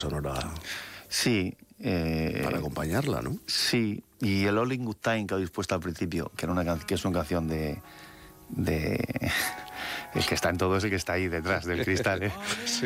sonora Sí. para acompañarla, ¿no? Sí, y el All in Good Time que habéis puesto al principio, que es una canción de el que está en todo es el que está ahí detrás del cristal, ¿eh? Sí.